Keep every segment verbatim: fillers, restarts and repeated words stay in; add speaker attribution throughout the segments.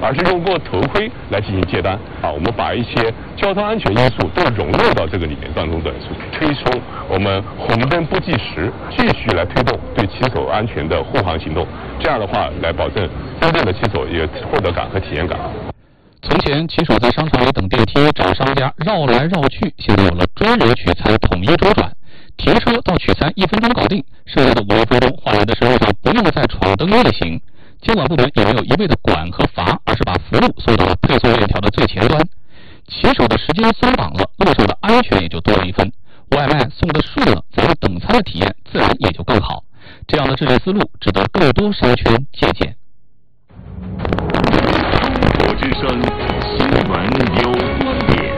Speaker 1: 而是用过头盔来进行接单啊。我们把一些交通安全因素都融入到这个里面当中的，推出我们红灯不计时，继续来推动对骑手安全的护航行动。这样的话，来保证真正的骑手也获得感和体验感。
Speaker 2: 从前，骑手在商场里等电梯找商家绕来绕去，现在有了专人取餐统一周转，停车到取餐一分钟搞定，剩下的五六分钟花来的是路上不用再闯灯夜行。监管部门也没有一味的管和罚，而是把服务送到了配送链条的最前端。骑手的时间松绑了，路上的安全也就多了一分。外卖送的顺了，咱们等餐的体验自然也就更好。这样的治理思路值得更多商圈借鉴。
Speaker 3: 中国之声新闻有观点，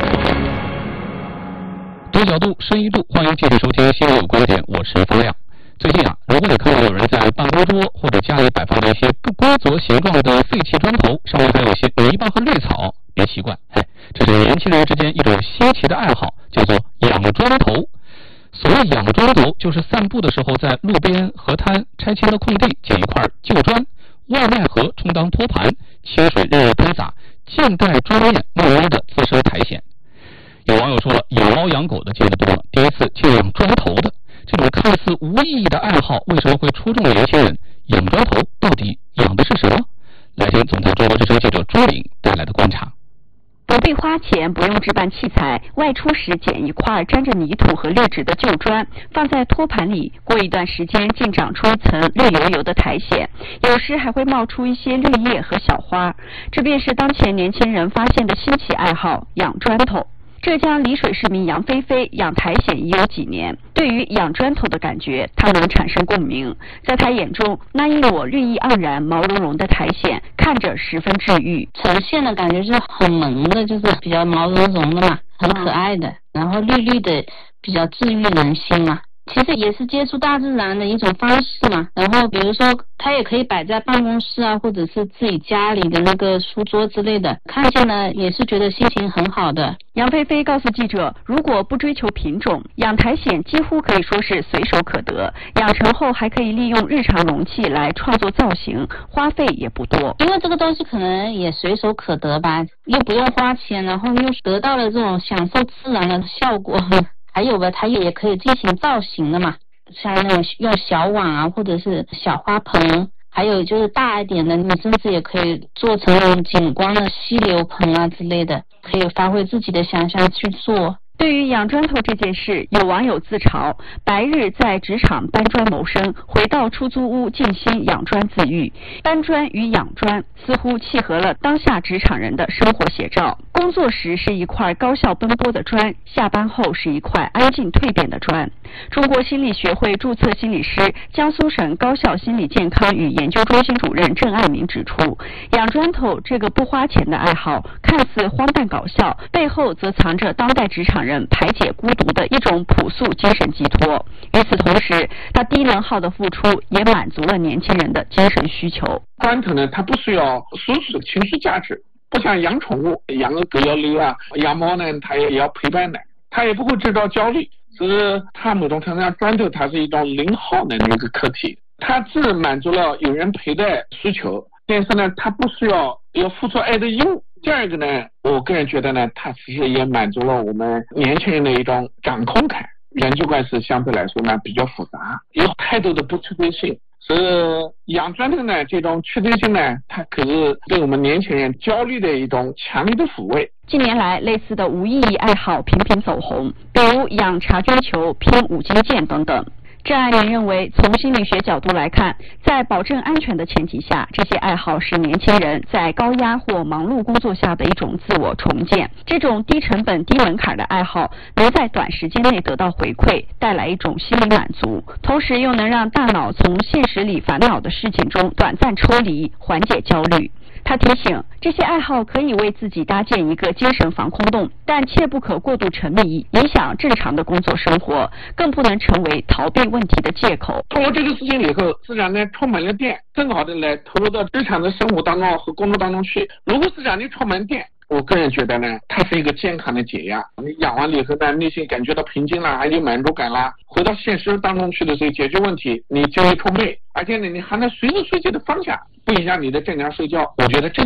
Speaker 2: 多角度深一度，欢迎继续收听新闻有观点，我是方亮。最近啊，如果你看到有人在办公桌或者家里摆放着一些不规则形状的废弃砖头，上面还有一些泥巴和绿草，别奇怪，嘿，这是年轻人之间一种新奇的爱好，叫做养砖头。所谓养砖头，就是散步的时候在路边、河滩、拆迁的空地捡一块旧砖，外卖盒充当托盘，清水日日喷洒，静待砖面慢慢的滋生苔藓。有网友说了，养猫养狗的见得多了，第一次就养砖头的。这种看似无意义的爱好，为什么会戳中年轻人？养砖头到底养的是什么？来听总台中国之声记者朱玲带来的观察。
Speaker 4: 不必花钱，不用置办器材，外出时捡一块沾着泥土和劣质的旧砖，放在托盘里，过一段时间竟长出一层绿油油的苔藓，有时还会冒出一些绿叶和小花。这便是当前年轻人发现的新奇爱好——养砖头。浙江丽水市民杨菲菲养苔藓已有几年，对于养砖头的感觉，她能产生共鸣。在她眼中，那一抹绿意盎然、毛茸茸的苔藓，看着十分治愈。
Speaker 5: 呈现的感觉是很萌的，就是比较毛茸茸的嘛，很可爱的，然后绿绿的，比较治愈人心嘛。其实也是接触大自然的一种方式嘛。然后比如说它也可以摆在办公室啊，或者是自己家里的那个书桌之类的，看见了也是觉得心情很好的。
Speaker 4: 杨菲菲告诉记者，如果不追求品种，养苔藓几乎可以说是随手可得，养成后还可以利用日常容器来创作造型，花费也不多。
Speaker 5: 因为这个东西可能也随手可得吧，又不用花钱，然后又得到了这种享受自然的效果。还有吧，它也可以进行造型的嘛，像那种用小碗啊，或者是小花盆，还有就是大一点的，你甚至也可以做成那种景观的溪流盆啊之类的，可以发挥自己的想象去做。
Speaker 4: 对于养砖头这件事，有网友自嘲，白日在职场搬砖谋生，回到出租屋静心养砖自愈。搬砖与养砖似乎契合了当下职场人的生活写照。工作时是一块高效奔波的砖，下班后是一块安静蜕变的砖。中国心理学会注册心理师、江苏省高校心理健康与研究中心主任郑爱民指出，养砖头这个不花钱的爱好，看似荒诞搞笑，背后则藏着当代职场人排解孤独的一种朴素精神寄托。与此同时，他低能耗的付出也满足了年轻人的精神需求。
Speaker 6: 砖头呢，它不需要输出的情绪价值，不像养宠物，养个狗要遛啊，养猫呢，它也要陪伴的，它也不会制造焦虑。只是它某种程度上，砖头它是一种零耗的那个客体，它既满足了有人陪的需求，但是呢，它不需要要付出爱的义务。第二个呢，我个人觉得呢，它其实也满足了我们年轻人的一种掌控感。人际关系相对来说呢比较复杂，有太多的不确定性。所以养砖头呢，这种确定性呢，它可是对我们年轻人焦虑的一种强烈的抚慰。
Speaker 4: 近年来，类似的无意义爱好频频走红，比如养茶碉球、拼五金件等等。郑爱民认为，从心理学角度来看，在保证安全的前提下，这些爱好是年轻人在高压或忙碌工作下的一种自我重建。这种低成本、低门槛的爱好，能在短时间内得到回馈，带来一种心理满足，同时又能让大脑从现实里烦恼的事情中短暂抽离，缓解焦虑。他提醒，这些爱好可以为自己搭建一个精神防空洞，但切不可过度沉迷，影响正常的工作生活，更不能成为逃避问题的借口。
Speaker 6: 通过这个事情以后，自然呢充满了电，更好的来投入到日常的生活当中和工作当中去。如果是让你充满电，我个人觉得呢，它是一个健康的解压。你养完了以后呢，内心感觉到平静啦，还有满足感啦，回到现实当中去的时候解决问题，你精力充沛，而且呢，你还能随时随地的放下，不影响你的正常睡觉。我觉得这